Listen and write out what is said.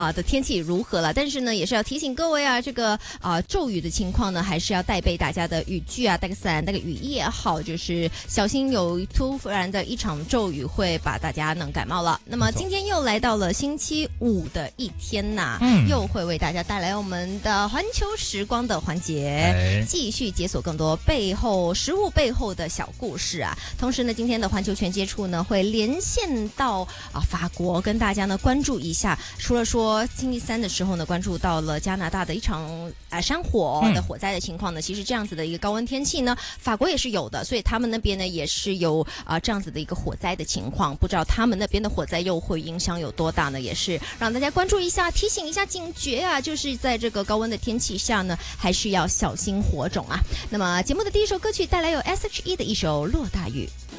的天气如何了，但是呢，也是要提醒各位啊，这个骤雨的情况呢，还是要带备大家的雨具啊，带个伞，带个雨衣也好，就是小心有突然的一场骤雨会把大家弄感冒了。那么今天又来到了星期五的一天呐，又会为大家带来我们的环球时光的环节，继续解锁更多食物背后的小故事啊。同时呢，今天的环球全接触呢，会连线到法国，跟大家呢关注一下，除了说星期三的时候呢，关注到了加拿大的一场山火的火灾的情况呢，其实这样子的一个高温天气呢，法国也是有的，所以他们那边呢也是有这样子的一个火灾的情况，不知道他们那边的火灾又会影响有多大呢？也是让大家关注一下，提醒一下，警觉啊，就是在这个高温的天气下呢，还是要小心火种啊。那么节目的第一首歌曲带来有 S.H.E 的一首《落大雨》。